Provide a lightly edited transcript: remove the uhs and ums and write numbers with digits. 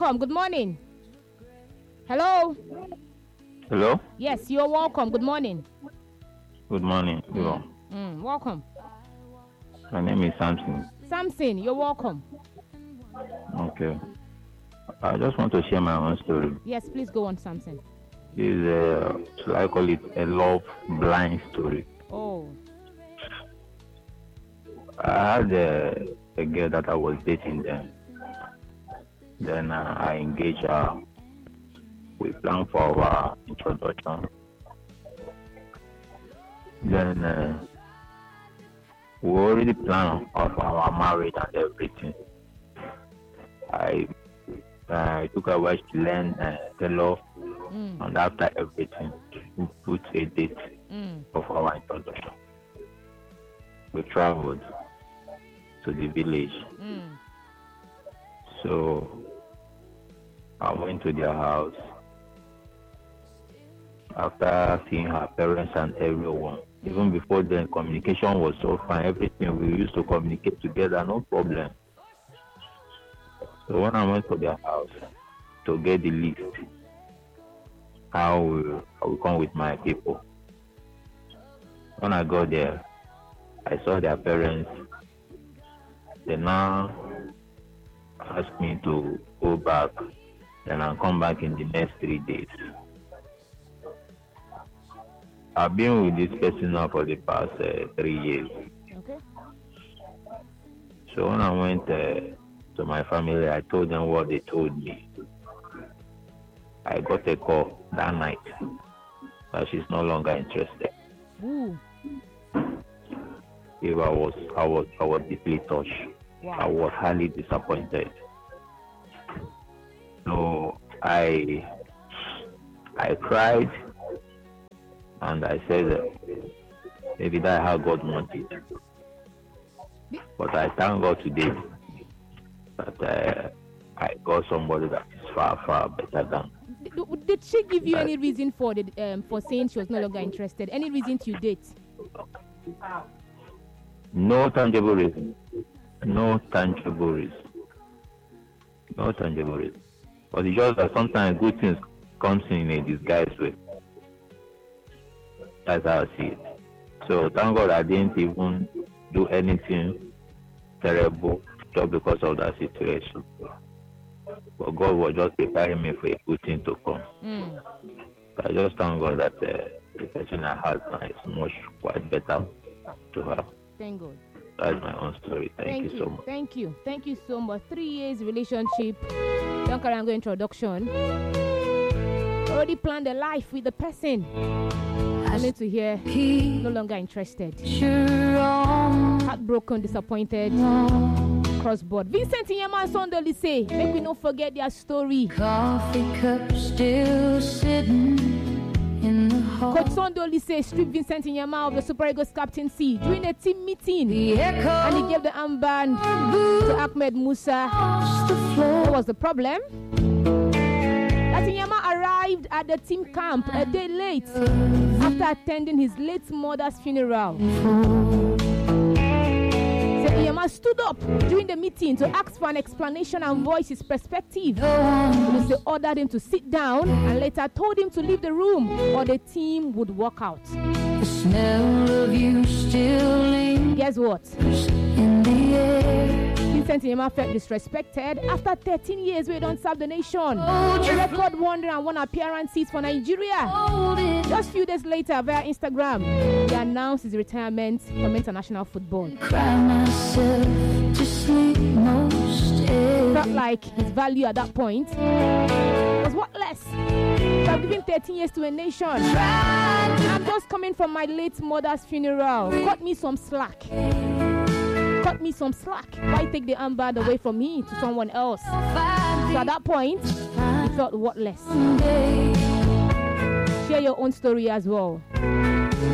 welcome. Good morning. Hello? Hello? Yes, you're welcome. Good morning. Good morning. Welcome. My name is Samson. Samson, you're welcome. Okay. I just want to share my own story. Yes, please go on, Samson. This is, shall I call it a love blind story? Oh. I had a girl that I was dating then. Then I engaged her. We planned for our introduction. Then we already planned of our marriage and everything. I took her away to learn the law, and after everything, we put a date of our introduction. We traveled to the village. So I went to their house. After seeing her parents and everyone, even before then, communication was so fine. Everything we used to communicate together, no problem. So when I went to their house to get the list, I will come with my people. When I got there, I saw their parents. They now asked me to go back, and I'll come back in the next 3 days. I've been with this person now for the past 3 years. Okay. So when I went to my family, I told them what they told me. I got a call that night that she's no longer interested. Ooh. If I was deeply touched. Wow. I was highly disappointed. So I cried. And I said, maybe that's how God wanted. But I thank God today that I got somebody that is far, far better than. Did she give you any reason for saying she was no longer interested? Any reason to date? No tangible reason. No tangible reason. But it's just that sometimes good things comes in a disguised way. That's how I see it. So thank God I didn't even do anything terrible just because of that situation. But God was just preparing me for a good thing to come. So I just thank God that the person I have now is much quite better to have. Thank God. That's my own story. Thank you so much. Thank you so much. 3 years relationship. Young Karango introduction. Already planned a life with the person. I need to hear no longer interested. Heartbroken, disappointed, crossboard. Vincent Inyama and Sondoli say, make we not forget their story. Coffee cup still sitting in the hall. Coach Sondoli say, strip Vincent Inyama of the Super Eagles captaincy during a team meeting. And he gave the armband to Ahmed Musa. What was the problem? Inyama arrived at the team camp a day late after attending his late mother's funeral. So Inyama stood up during the meeting to ask for an explanation and voice his perspective. They ordered him to sit down and later told him to leave the room or the team would walk out. The smell of you still lingers Guess what? in the air. Vincent Inyama felt disrespected after 13 years we don't serve the nation. A record 101 appearances for Nigeria. Just a few days later, via Instagram, he announced his retirement from international football. Cry myself to sleep most days. Felt like his value at that point was worthless. So I've given 13 years to a nation. I'm just coming from my late mother's funeral. Cut me some slack. Why take the armband away from me to someone else? So at that point, he felt worthless. Share your own story as well.